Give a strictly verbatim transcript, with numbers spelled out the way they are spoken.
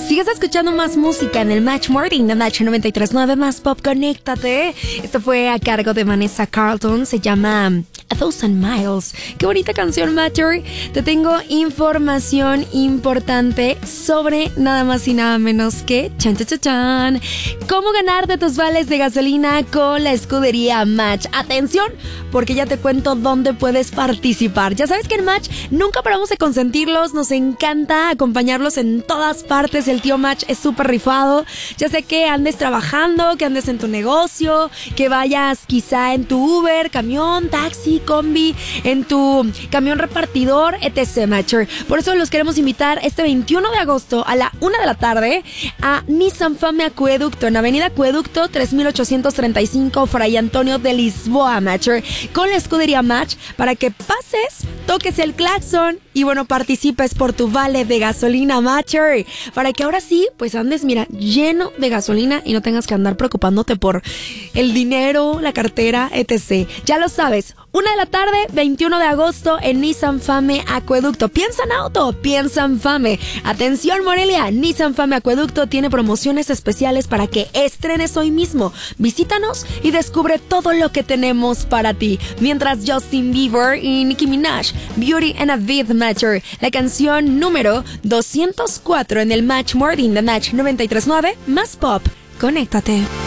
Sigues escuchando más música en el Match Morning de Match noventa y tres punto nueve más Pop. Conéctate. Esto fue a cargo de Vanessa Carlton. Se llama A Thousand Miles. Qué bonita canción, Matcher. Te tengo información importante sobre nada más y nada menos que chan, chan, chan, chan. Cómo ganarte tus vales de gasolina con la escudería Match. Atención, porque ya te cuento dónde puedes participar. Ya sabes que en Match nunca paramos de consentirlos. Nos encanta acompañarlos en todas partes. El tío Match es súper rifado. Ya sé que andes trabajando, que andes en tu negocio, que vayas quizá en tu Uber, camión, taxi, combi, en tu camión repartidor, etcétera, Matcher. Por eso los queremos invitar este veintiuno de agosto a la una de la tarde a Nissan Fame Acueducto, en Avenida Acueducto tres mil ochocientos treinta y cinco, Fray Antonio de Lisboa, Matcher, con la escudería Match, para que pases, toques el claxon y bueno, participes por tu vale de gasolina, Matcher, para que ahora sí, pues andes, mira, lleno de gasolina y no tengas que andar preocupándote por el dinero, la cartera, etcétera. Ya lo sabes, una de la tarde, veintiuno de agosto, en Nissan Fame Acueducto. Piensa en auto, piensa en Fame. Atención, Morelia, Nissan Fame Acueducto tiene promociones especiales para que estrenes hoy mismo. Visítanos y descubre todo lo que tenemos para ti. Mientras Justin Bieber y Nicki Minaj, Beauty and a Beat Matcher, la canción número doscientos cuatro en el Match Morning de Match noventa y tres punto nueve más Pop. Conéctate.